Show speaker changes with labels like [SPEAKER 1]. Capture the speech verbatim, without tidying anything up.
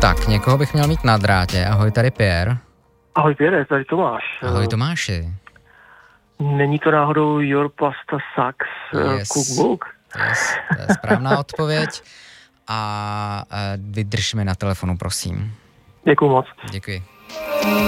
[SPEAKER 1] Tak, někoho bych měl mít na drátě. Ahoj, tady Pierre.
[SPEAKER 2] Ahoj Pierre, tady Tomáš.
[SPEAKER 1] Ahoj Tomáši.
[SPEAKER 2] Není to náhodou Your Pasta Sucks
[SPEAKER 1] Yes.
[SPEAKER 2] cookbook?
[SPEAKER 1] Yes, to je správná odpověď. A vydrž mi na telefonu, prosím.
[SPEAKER 2] Děkuju moc.
[SPEAKER 1] Děkuji.